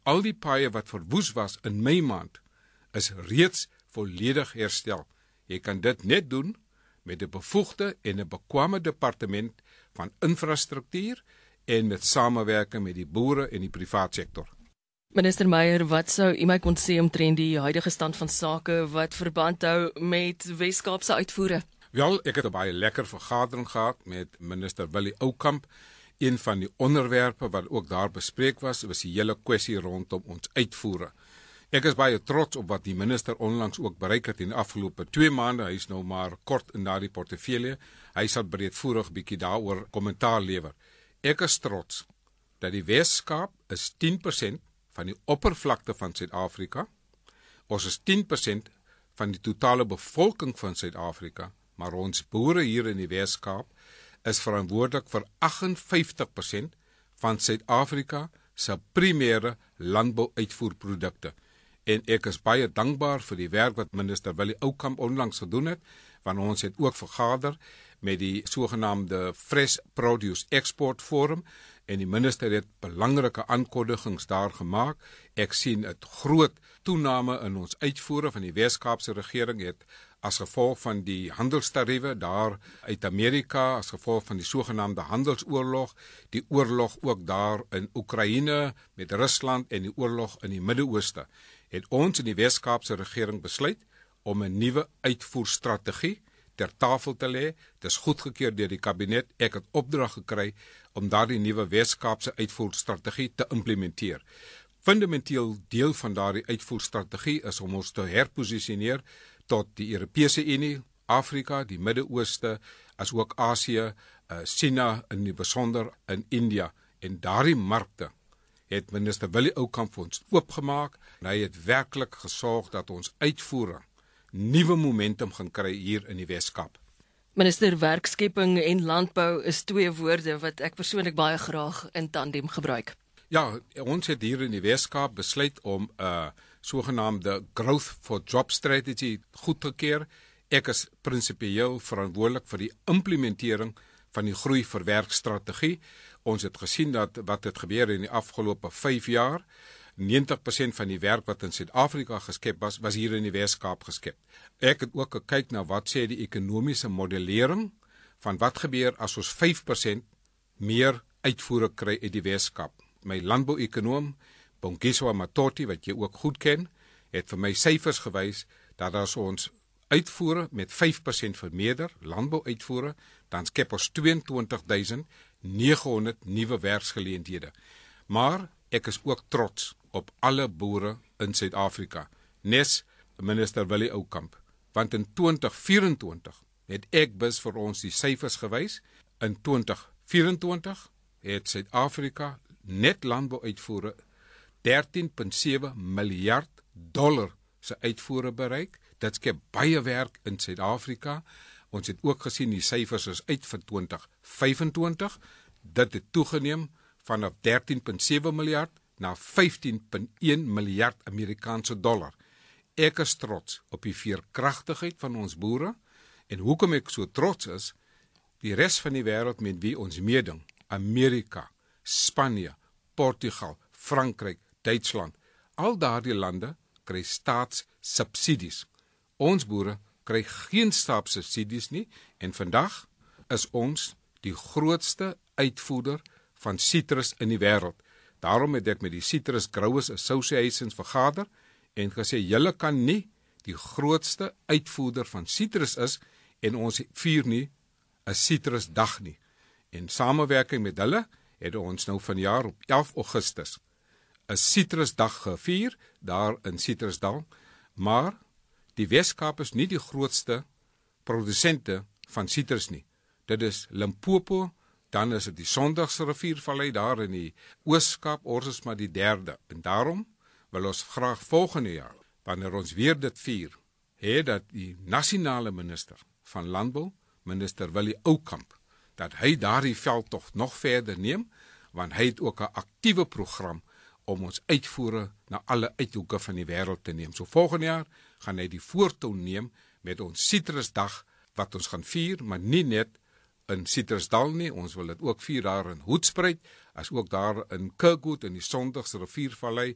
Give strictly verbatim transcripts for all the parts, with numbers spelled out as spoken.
Al die paaie wat verwoes was in Mei maand, is reeds volledig herstel. Jy kan dit net doen met 'n bevoegde en 'n bekwame departement van infrastruktuur en met samewerking met die boere en die privaat sektor. Minister Meyer, wat sou u my kon sê omtrent die huidige stand van sake wat verband hou met Wes-Kaapse uitvoere? Wel, ek het 'n baie lekker vergadering gehad met minister Willie Oukamp. Een van die onderwerpe wat ook daar bespreek was, was die hele kwessie rondom ons uitvoere. Ek is baie trots op wat die minister onlangs ook bereik het in die afgelope twee maande. Hy is nou maar kort in daardie portefeulje. Hy sal breedvoerig bietjie daaroor kommentaar lewer. Ek is trots dat die Wes-Kaap is tien persent van die oppervlakte van Suid-Afrika. Ons is tien persent van die totale bevolking van Suid-Afrika, maar ons boere hier in die Wes-Kaap is verantwoordelik vir agt en vyftig persent van Suid-Afrika se primêre landbouuitvoerprodukte. En ek is baie dankbaar vir die werk wat minister Willie Oukamp onlangs gedoen het, want ons het ook vergader met die sogenaamde Fresh Produce Export Forum, en die minister het belangrike aankondigings daar gemaak. Ek sien 'n groot toename in ons uitvoere van die Wes-Kaapse regering het as gevolg van die handelstariewe daar uit Amerika, as gevolg van die sogenaamde handelsoorlog, die oorlog ook daar in Oekraïne met Rusland en die oorlog in die Midde-Ooste, het ons in die Wes-Kaapse regering besluit om 'n nuwe uitvoerstrategie ter tafel te lê. Dit is goedgekeur deur die kabinet. Ek het opdrag gekry om daardie nuwe Wes-Kaapse uitvoerstrategie te implementeer. Fundamenteel deel van daardie uitvoerstrategie is om ons te herposisioneer tot die Europese Unie, Afrika, die Midde-Ooste, as ook Asië, uh, China in die besonder in India. En daardie markte het minister Willie Oukamp vir ons oopgemaak, en hy het werklik gesorg dat ons uitvoere nuwe momentum gaan kry hier in die Wes-Kaap. Minister, werkskepping en landbou is twee woorde wat ek persoonlik baie graag in tandem gebruik. Ja, ons het hier in die Wes-Kaap besluit om 'n uh, sogenaamde Growth for Job Strategy goed te keer. Ek is prinsipieel verantwoordelik vir die implementering van die groei vir werk strategie. Ons het gesien dat wat het gebeur in die afgelope vyf jaar, negentig persent van die werk wat in Suid-Afrika geskep was, was hier in die Wes-Kaap geskep. Ek het ook gekyk na wat sê die ekonomiese modellering van wat gebeur as ons vyf persent meer uitvoere kry uit die Wes-Kaap. My landbouekonoom, Bongiso Matoti, wat jy ook goed ken, het vir my syfers gewys dat as ons uitvoere met vyf persent vermeerder, landbouuitvoere, dan skep ons twee en twintig duisend nege honderd nuwe werksgeleenthede. Maar ek is ook trots op alle boere in Suid-Afrika, nes minister Willie Oukamp, want in twintig vyf-en-twintig het ek bis vir ons die syfers gewys. In twintig vyf-en-twintig het Suid-Afrika net landbouuitvoere dertien komma sewe miljard dollar se uitvoere bereik. Dit skep baie werk in Suid-Afrika. Ons het ook gesien die syfers is uit vir twintig vyf-en-twintig. Dit het toegeneem vanaf dertien komma sewe miljard na vyftien komma een miljard Amerikaanse dollar. Ek is trots op die veerkragtigheid van ons boere, en hoekom ek so trots is, die res van die wêreld met wie ons meeding, Amerika, Spanje, Portugal, Frankryk, Duitsland, al daardie lande kry staatssubsidies. Ons boere kry geen staatssubsidies nie, en vandag is ons die grootste uitvoerder van sitrus in die wêreld. Daarom het ek met die Citrus Growers Association vergader en gesê, julle kan nie die grootste uitvoerder van sitrus is, en ons vier nie 'n sitrusdag nie. En samewerking met hulle het ons nou vanjaar op elf Augustus 'n sitrusdag gevier daar in Citrusdal, maar die Wes-Kaap is nie die grootste produsente van sitrus nie. Dit is Limpopo, dan is dit die Sondagse riviervallei daar in die Oos-Kaap, ons is maar die derde. En daarom wil ons graag volgende jaar, wanneer ons weer dit vier, hê dat die nasionale minister van landbou, minister Willie Oukamp, dat hy daardie veldtog nog verder neem, want hy het ook 'n aktiewe program om ons uitvoere na alle uithoeke van die wêreld te neem. So volgende jaar gaan hy die voortou neem met ons sitrusdag wat ons gaan vier, maar nie net in Citrusdal nie, ons wil dit ook vier daar in Hoedspruit, as ook daar in Kirkwood in die Sondagse riviervallei,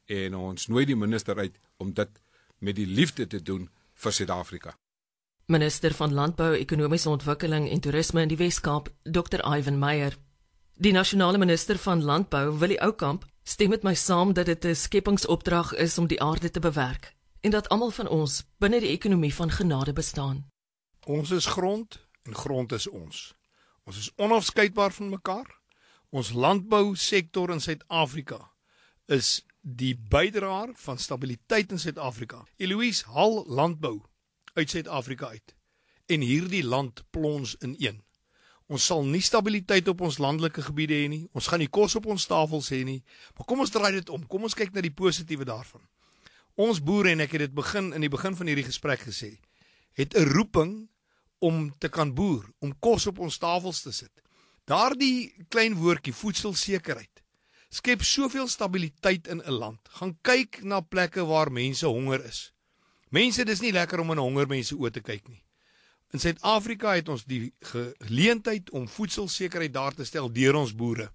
en ons nooi die minister uit om dit met die liefde te doen vir Suid-Afrika. Minister van Landbou, Ekonomiese Ontwikkeling en Toerisme in die Wes-Kaap, dokter Ivan Meyer. Die nasionale minister van Landbou, Willie Oukamp, stem met my saam dat dit 'n skepingsopdrag is om die aarde te bewerk en dat almal van ons binne die ekonomie van genade bestaan. Ons is grond en grond is ons. Ons is onafskeidbaar van mekaar. Ons landbousektor in Suid-Afrika is die bydraer van stabiliteit in Suid-Afrika. Eloise, haal landbou uit Suid-Afrika uit en hierdie land plons ineen. Ons sal nie stabiliteit op ons landelike gebiede hê nie, ons gaan nie kos op ons tafels hê nie, maar kom ons draai dit om, kom ons kyk na die positiewe daarvan. Ons boere, en ek het dit begin in die begin van hierdie gesprek gesê, het 'n roeping om te kan boer, om kos op ons tafels te sit. Daardie klein woordjie, voedselsekerheid, skep soveel stabiliteit in 'n land. Gaan kyk na plekke waar mense honger is. Mense, dis nie lekker om in honger mense oë te kyk nie. In Suid-Afrika het ons die geleentheid om voedselsekerheid daar te stel deur ons boere.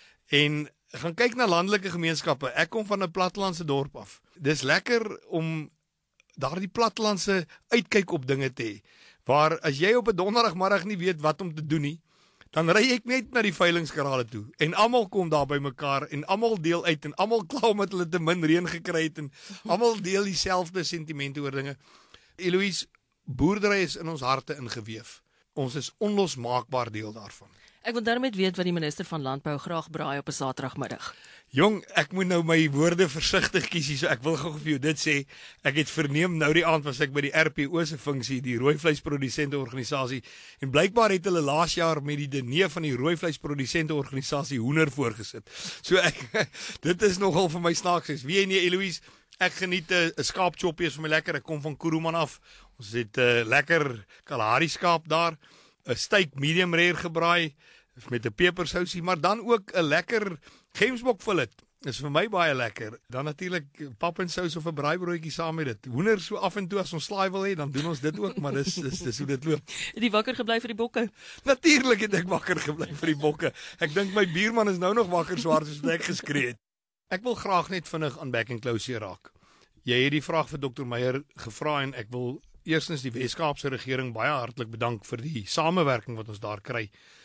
En gaan kyk na landelike gemeenskappe. Ek kom van 'n plattelandse dorp af. Dis lekker om daardie plattelandse uitkyk op dinge te hê. Waar as jy op 'n donderdagmiddag nie weet wat om te doen nie, dan ry ek net na die veilingskrale toe en almal kom daar by mekaar en almal deel uit en almal kla omdat hulle te min reën gekry het en almal deel dieselfde sentimente oor dinge. Eloise, boerdery is in ons harte ingeweef. Ons is onlosmaakbaar deel daarvan. Ek wil daarmee weet wat die minister van Landbou graag braai op 'n Saterdagmiddag. Jong, ek moet nou my woorde versigtig kies, so ek wil gou vir jou dit sê. Ek het verneem nou die aand was ek by die R P O se funksie, die rooivleisprodusente organisasie, en blykbaar het hulle laas jaar met die diner van die rooivleisprodusente organisasie hoender voorgesit. So ek dit is nogal vir my snaaks. Wie nee, Eloise, ek geniet 'n uh, skaapchoppie is vir my lekker. Ek kom van Kuruman af. Ons het 'n uh, lekker Kalahari skaap daar, 'n steak medium rare gebraai met 'n pepersousie, maar dan ook 'n lekker gemsbok fillet. Is vir my baie lekker. Dan natuurlik pap en sous of 'n braaibroodjie saam met dit. Hoender so af en toe as ons slaai wil hê, dan doen ons dit ook, maar dis dis dis hoe dit loop. Het jy wakker gebly vir die bokke? Natuurlik het ek wakker gebly vir die bokke. Ek dink my buurman is nou nog wakker so hard soos ek geskree het. Ek wil graag net vinnig aan back and close raak. Jy het die vraag vir dokter Meyer gevra en ek wil eerstens die Wes-Kaapse regering baie hartlik bedank vir die samewerking wat ons daar kry.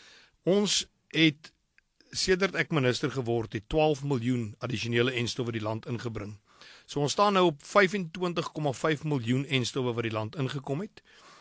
Ons het sedert ek minister geword het twaalf miljoen addisionele enstowwe die land ingebring. So ons staan nou op vyf-en-twintig komma vyf miljoen enstowwe wat die land ingekom het.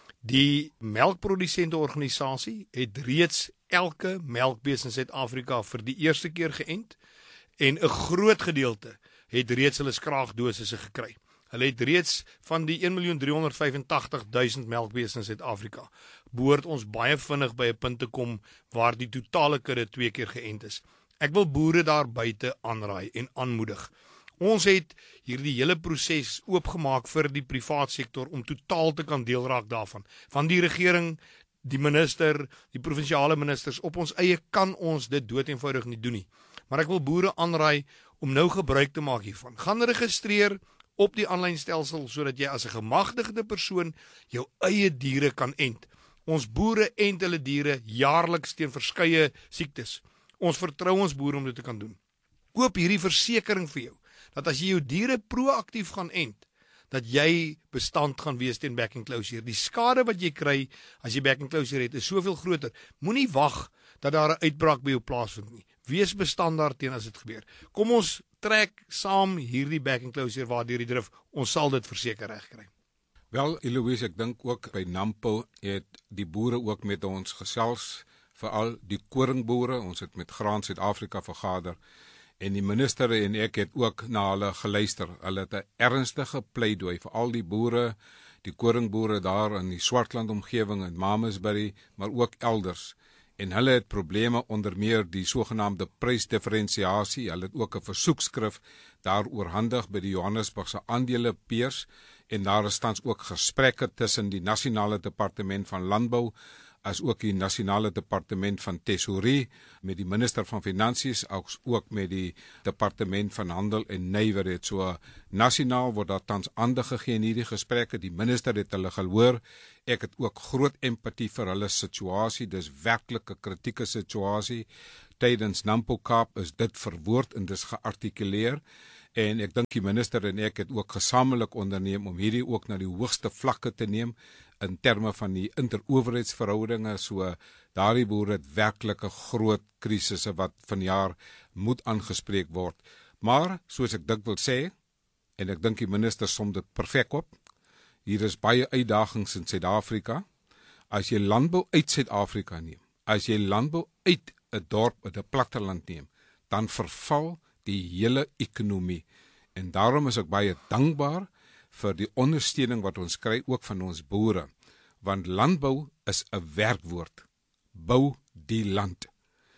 Die melkprodusente organisasie het reeds elke melkbees in Suid-Afrika vir die eerste keer geënt en 'n groot gedeelte het reeds hulle skraagdosisse gekry. Hulle het reeds van die een miljoen driehonderd vyfentagtig duisend melkbeeste in Suid-Afrika behoort ons baie vinnig by 'n punt te kom waar die totale kudde twee keer geënt is. Ek wil boere daar buite aanraai en aanmoedig. Ons het hierdie hele proses oopgemaak vir die privaat sektor om totaal te kan deel raak daarvan. Van die regering, die minister, die provinsiale ministers, op ons eie kan ons dit dood eenvoudig nie doen nie. Maar ek wil boere aanraai om nou gebruik te maak hiervan. Gaan registreer op die aanlyn stelsel sodat jy as 'n gemagtigde persoon jou eie diere kan ent. Ons boere ent hulle diere jaarliks teen verskeie siektes. Ons vertrou ons boere om dit te kan doen. Koop hierdie versekering vir jou dat as jy jou diere proaktief gaan ent, dat jy bestand gaan wees teen back and closure. Die skade wat jy kry as jy back and closure het is soveel groter. Moenie wag dat daar 'n uitbraak by jou plaasvind nie. Wees bestand daarteen as dit gebeur. Kom ons trek saam hierdie back and closure waardeur die drif, ons sal dit verseker regkry. Wel, Eloise, ek dink ook by Nampo het die boere ook met ons gesels, veral die koringboere. Ons het met Graan Suid-Afrika vergader en die minister en ek het ook na hulle geluister. Hulle het 'n ernstige pleidooi vir al die boere, die koringboere daar in die Swartland omgewing in Mamasbury, maar ook elders. En hulle het probleme onder meer die sogenaamde prysdifferensiasie. Hulle het ook 'n versoekskrif daar oorhandig by die Johannesburgse aandelebeurs en daar is tans ook gesprekke tussen die Nasionale Departement van Landbou as ook die Nasionale Departement van Tesourie met die minister van Finansies, ook met die Departement van Handel en Nywerheid. So nasionaal word daar tans aandag gegee in hierdie gesprekke. Die minister het hulle gehoor. Ek het ook groot empatie vir hulle situasie. Dis werklik 'n kritieke situasie. Tydens Nampo Kaap is dit verwoord en dis geartikuleer. En ek dink die minister en ek het ook gesamentlik onderneem om hierdie ook na die hoogste vlakke te neem in terme van die interowerheidsverhoudinge. So daardie boere het werklike groot krisisse wat vanjaar moet aangespreek word. Maar soos ek dikwels sê, en ek dink die minister som dit perfek op, hier is baie uitdagings in Suid-Afrika. As jy landbou uit Suid-Afrika neem, as jy landbou uit 'n dorp, uit 'n platteland neem, dan verval die hele ekonomie. En daarom is ek baie dankbaar vir die ondersteuning wat ons kry ook van ons boere, want landbou is 'n werkwoord. Bou die land.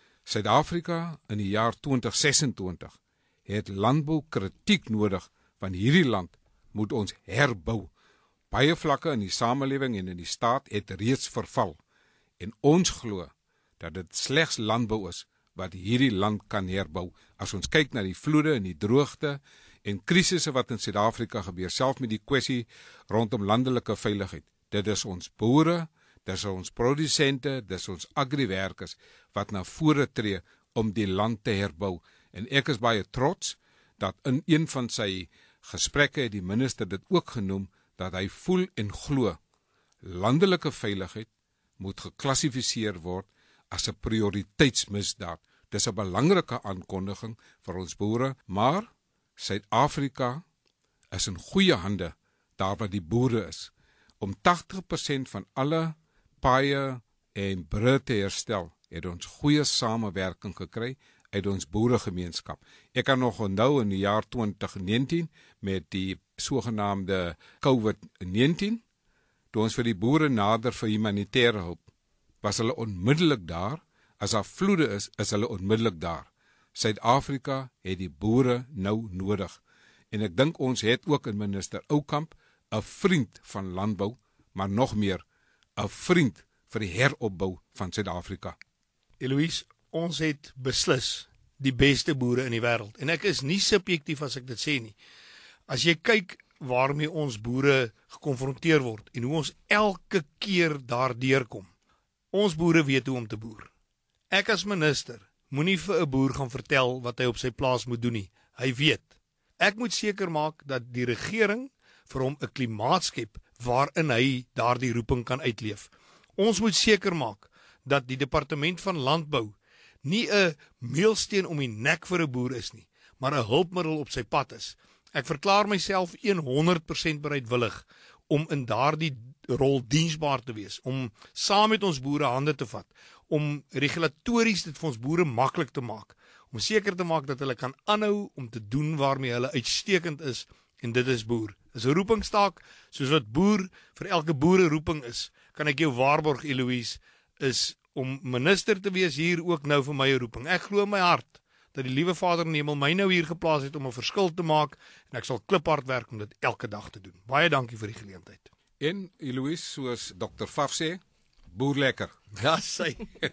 Suid-Afrika in die jaar twintig sesentwintig het landbou kritiek nodig, want hierdie land moet ons herbou. Baie vlakke in die samelewing en in die staat het reeds verval, en ons glo dat dit slegs landbou is wat hierdie land kan herbou. As ons kyk na die vloede en die droogte en krisisse wat in Suid-Afrika gebeur, self met die kwessie rondom landelike veiligheid, dit is ons boere, dit is ons produsente, dit is ons agriwerkers wat na vore tree om die land te herbou. En ek is baie trots dat in een van sy gesprekke het die minister dit ook genoem, dat hy voel en glo, landelike veiligheid moet geklassifiseer word as 'n prioriteitsmisdaad. Dis 'n belangrike aankondiging vir ons boere, maar Suid-Afrika is in goeie hande daar waar die boere is, om tagtig persent van alle paaie en brûe te herstel, het ons goeie samewerking gekry uit ons boeregemeenskap. Ek kan nog onthou in die jaar twintig negentien met die sogenaamde COVID negentien, toe ons vir die boere nader vir humanitêre hulp, was hulle onmiddellik daar. As daar vloede is, is hulle onmiddellik daar. Suid-Afrika het die boere nou nodig. En ek dink ons het ook in minister Oukamp 'n vriend van landbou, maar nog meer 'n vriend vir die heropbou van Suid-Afrika. Eloise, ons het beslis die beste boere in die wêreld. En ek is nie subjektief as ek dit sê nie. As jy kyk waarmee ons boere gekonfronteer word en hoe ons elke keer daardeur kom. Ons boere weet hoe om te boer. Ek as minister moenie vir 'n boer gaan vertel wat hy op sy plaas moet doen nie. Hy weet. Ek moet seker maak dat die regering vir hom 'n klimaat skep waarin hy daardie roeping kan uitleef. Ons moet seker maak dat die departement van landbou nie 'n meelsteen om die nek vir 'n boer is nie, maar 'n hulpmiddel op sy pad is. Ek verklaar myself honderd persent bereidwillig om in daardie rol diensbaar te wees, om saam met ons boere hande te vat, om regulatories dit vir ons boere maklik te maak, om seker te maak dat hulle kan aanhou om te doen waarmee hulle uitstekend is, en dit is boer. Dis 'n roepingstaak, soos wat boer vir elke boere roeping is, kan ek jou waarborg, Eloise, is om minister te wees hier ook nou vir my 'n roeping. Ek glo in my hart dat die liewe Vader in die hemel my nou hier geplaas het om 'n verskil te maak, en ek sal kliphard werk om dit elke dag te doen. Baie dankie vir die geleentheid. En Eloise, soos dokter Faf sê, boer lekker. Ja, sy.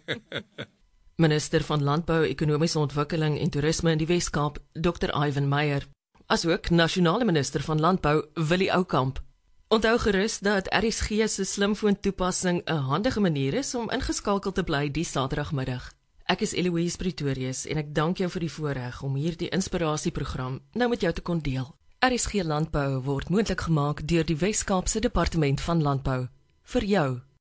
Minister van Landbou, Ekonomiese Ontwikkeling en Toerisme in die Wes-Kaap, dokter Ivan Meyer, asook nasionale minister van Landbou, Willie Oukamp. Onthou gerus dat R S G se slimfoon toepassing 'n handige manier is om ingeskakel te bly die Saterdagmiddag. Ek is Eloise Pretorius en ek dank jou vir die voorreg om hierdie inspirasieprogram nou met jou te kon deel. R S G Landbou word moontlik gemaak deur die Wes-Kaapse Departement van Landbou. Vir jou